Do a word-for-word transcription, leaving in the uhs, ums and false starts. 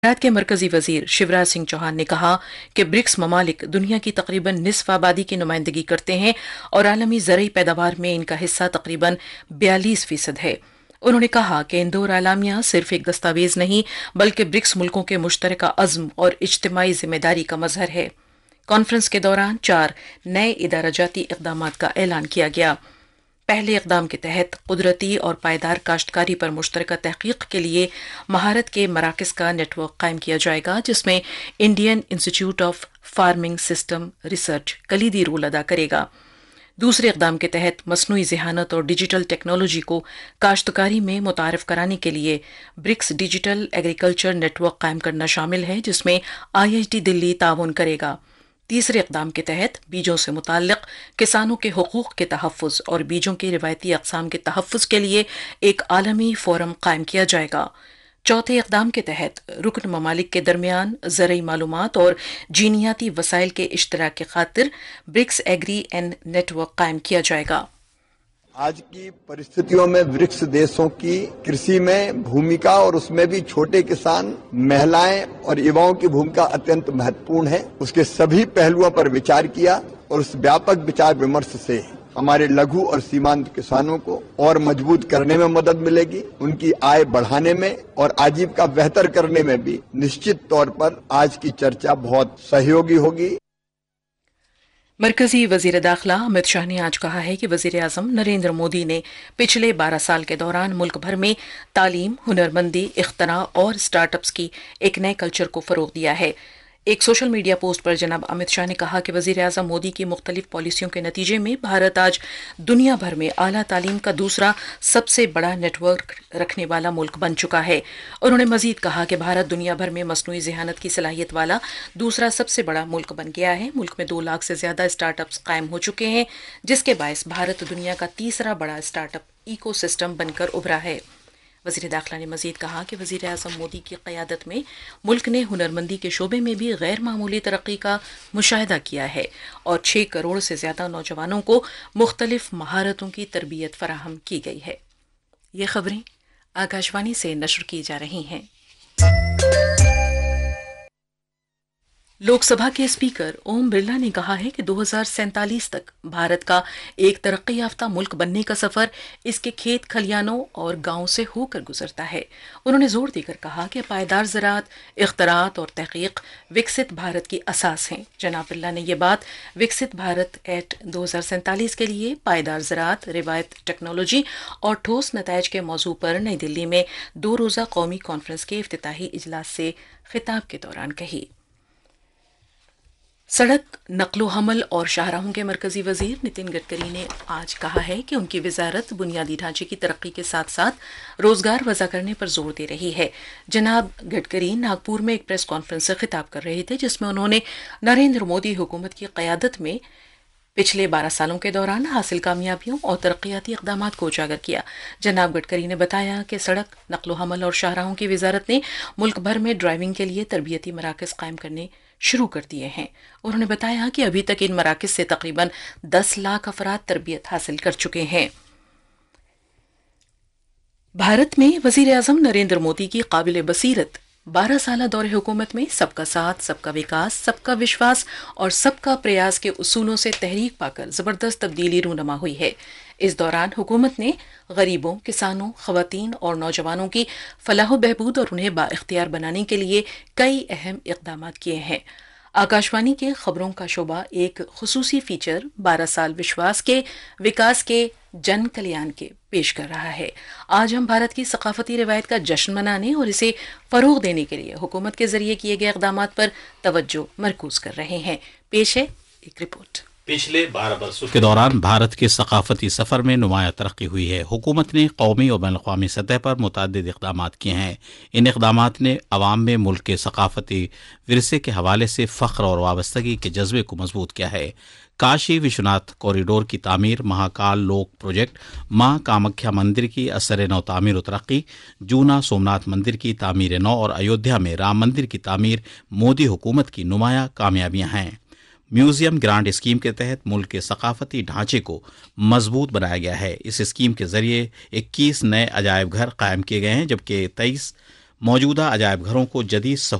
गुजरात के मरकजी वजीर शिवराज सिंह चौहान ने कहा कि ब्रिक्स ममालिक दुनिया की तकरीबन निसफ आबादी की नुमाइंदगी करते हैं और आलमी ज़रई पैदावार में इनका हिस्सा तकरीबन बयालीस फीसद है। उन्होंने कहा कि इंदौर आलामिया सिर्फ एक दस्तावेज नहीं बल्कि ब्रिक्स मुल्कों के मुश्तरका अज़्म और इज्तिमाई जिम्मेदारी का मजहर है। कॉन्फ्रेंस के दौरान चार नए इदाराजाती इक़दामात का ऐलान किया गया। पहले इक़दाम के तहत कुदरती और पायदार काश्तकारी पर मुश्तरका तहकीक के लिए महारत के मराकज़ का नेटवर्क कायम किया जाएगा, जिसमें Indian institute of farming system research कलीदी role अदा करेगा। दूसरे इक़दाम के तहत मसनूई ज़हानत और डिजिटल टेक्नोलॉजी को काश्तकारी में मुतारफ़ कराने के लिए ब्रिक्स डिजिटल एग्रीकल्चर नेटवर्क कायम करना शामिल है, जिसमें आई एच डी दिल्ली ताउन करेगा। तीसरे इक़दाम के तहत बीजों से मुताल्लिक़ किसानों के हुकूक़ के तहफ़्फ़ुज़ और बीजों के रिवायती अक़साम के तहफ़्फ़ुज़ के लिए एक आलमी फोरम कायम किया जाएगा। चौथे इक़दाम के तहत रुकन ममालिक के दरमियान ज़रई मालूमात और जीनियाती वसाइल के इश्तराक की खातिर ब्रिक्स एग्री एंड नेटवर्क कायम किया जाएगा। आज की परिस्थितियों में ब्रिक्स देशों की कृषि में भूमिका और उसमें भी छोटे किसान, महिलाएं और युवाओं की भूमिका अत्यंत महत्वपूर्ण है। उसके सभी पहलुओं पर विचार किया और उस व्यापक विचार विमर्श से हमारे लघु और सीमांत किसानों को और मजबूत करने में मदद मिलेगी, उनकी आय बढ़ाने में और आजीविका बेहतर करने में भी निश्चित तौर पर आज की चर्चा बहुत सहयोगी होगी। मरकजी वजीर दाखिला अमित शाह ने आज कहा है कि वजीर आजम नरेंद्र मोदी ने पिछले बारह साल के दौरान मुल्क भर में तालीम, हुनरमंदी, इख्तरा और स्टार्टअप्स की एक नए कल्चर को फरोग दिया है। एक सोशल मीडिया पोस्ट पर जनाब अमित शाह ने कहा कि वजीर आजम मोदी की मुख्तलिफ पॉलिसियों के नतीजे में भारत आज दुनिया भर में आला तालीम का दूसरा सबसे बड़ा नेटवर्क रखने वाला मुल्क बन चुका है। उन्होंने मजीद कहा कि भारत दुनिया भर में मसनूई ज़हानत की सलाहियत वाला दूसरा सबसे बड़ा मुल्क बन गया है। मुल्क में दो लाख से ज्यादा स्टार्टअप्स कायम हो चुके हैं, जिसके बायस भारत दुनिया का तीसरा बड़ा स्टार्टअप इको सिस्टम बनकर उभरा है। वज़ीर दाखिला ने मजीद कहा कि वज़ीर आज़म मोदी की क़यादत में मुल्क ने हुनरमंदी के शोबे में भी गैर मामूली तरक्की का मुशाहिदा किया है और छः करोड़ से ज़्यादा नौजवानों को मुख्तलिफ महारतों की तरबियत फराहम की गई है। ये खबरें आकाशवाणी से नशर की जा रही हैं। लोकसभा के स्पीकर ओम बिरला ने कहा है कि दो हज़ार सैंतालीस तक भारत का एक तरक्की याफ्ता मुल्क बनने का सफर इसके खेत खलियानों और गांवों से होकर गुजरता है। उन्होंने जोर देकर कहा कि पायदार ज़राअत, इख्तरात और तहकीक विकसित भारत की असास हैं। जनाब बिरला ने यह बात विकसित भारत एट दो हज़ार सैंतालीस के लिए पायदार ज़राअत, रिवायत टेक्नोलॉजी और ठोस नतायज के मौजू पर नई दिल्ली में दो रोज़ा कौमी कॉन्फ्रेंस के इफ्तिताही इजलास से खिताब के दौरान कही। सड़क, नकलो हमल और शाहराहों के मरकजी वजीर नितिन गडकरी ने आज कहा है कि उनकी वजारत बुनियादी ढांचे की तरक्की के साथ साथ रोजगार वज़ा करने पर जोर दे रही है। जनाब गडकरी नागपुर में एक प्रेस कॉन्फ्रेंस से खिताब कर रहे थे, जिसमें उन्होंने नरेंद्र मोदी हुकूमत की क़यादत में पिछले बारह सालों के दौरान हासिल कामयाबियों और तरक्याती इक़दामात को उजागर किया। जनाब गडकरी ने बताया कि सड़क, नकलो हमल और शाहराहों की वजारत ने मुल्क भर में ड्राइविंग के लिए तरबियती मराकज़ कायम करने शुरू कर दिए हैं। उन्होंने बताया कि अभी तक इन मराकज़ से तकरीबन दस लाख अफराद तरबियत हासिल कर चुके हैं। भारत में वज़ीर आज़म नरेंद्र मोदी की काबिल बसीरत बारह साल दौरे हुकूमत में सबका साथ, सबका विकास, सबका विश्वास और सबका प्रयास के उसूलों से तहरीक पाकर जबरदस्त तब्दीली रूनमा हुई है। इस दौरान हुकूमत ने गरीबों, किसानों, खवातीन और नौजवानों की फलाह बहबूद और उन्हें बाइख्तियार बनाने के लिए कई अहम इक़दामात किए हैं। आकाशवाणी के खबरों का शोबा एक खुसूसी फीचर बारह साल विश्वास के विकास के जन कल्याण के पेश कर रहा है। आज हम भारत की सकाफती रिवायत का जश्न मनाने और इसे फरोग देने के लिए हुकूमत के जरिए किए गए इक़दामात पर तवज्जो मरकूज कर रहे हैं। पेश है एक रिपोर्ट। पिछले बारह वर्षों के दौरान भारत के सकाफती सफ़र में नुमायां तरक्की हुई है। हुकूमत ने कौमी और बैन अक़वामी सतह पर मुतअद्दिद इक़दामात किए हैं। इन इक़दामात ने अवाम में मुल्क के सकाफती विरसे के हवाले से फ़ख्र और वाबस्तगी के जज्बे को मजबूत किया है। काशी विश्वनाथ कॉरिडोर की तामीर, महाकाल लोक प्रोजेक्ट, माँ कामाख्या मंदिर की असर नौ तामीर और तरक्की, जूना सोमनाथ मंदिर की तामीर नौ और अयोध्या में राम मंदिर की तामीर मोदी हुकूमत की नुमायां कामयाबियां हैं। म्यूजियम ग्रांट स्कीम के तहत मुल्क के सकाफती ढांचे को मजबूत बनाया गया है। इस स्कीम के जरिए इक्कीस नए अजायब घर कायम किए गए हैं, जबकि तेईस मौजूदा अजायब घरों को जदीद